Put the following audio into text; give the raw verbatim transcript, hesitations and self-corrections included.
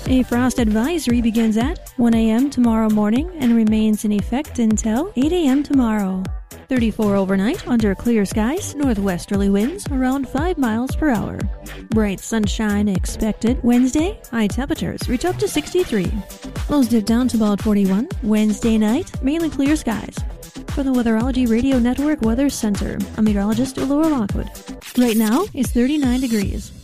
A frost advisory begins at one a.m. tomorrow morning and remains in effect until eight a.m. tomorrow. thirty-four overnight under clear skies, northwesterly winds around five miles per hour. Bright sunshine expected Wednesday. High temperatures reach up to sixty-three. Lows dip down to about forty-one. Wednesday night, mainly clear skies. For the Weatherology Radio Network Weather Center, I'm meteorologist Laura Lockwood. Right now, it's thirty-nine degrees.